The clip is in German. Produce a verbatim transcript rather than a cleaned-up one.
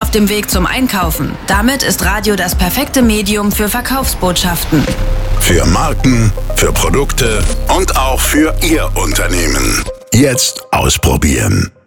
auf dem Weg zum Einkaufen. Damit ist Radio das perfekte Medium für Verkaufsbotschaften. Für Marken, für Produkte und auch für Ihr Unternehmen. Jetzt ausprobieren.